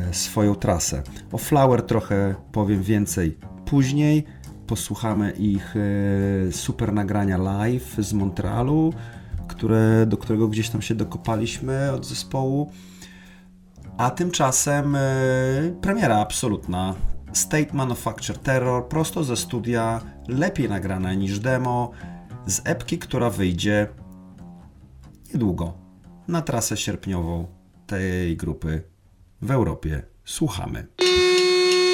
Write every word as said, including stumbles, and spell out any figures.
swoją trasę. O Flower trochę powiem więcej później. Posłuchamy ich super nagrania live z Montrealu, które, do którego gdzieś tam się dokopaliśmy od zespołu. A tymczasem premiera absolutna. State Manufacture Terror, prosto ze studia, lepiej nagrane niż demo, z epki, która wyjdzie niedługo na trasę sierpniową tej grupy w Europie. Słuchamy.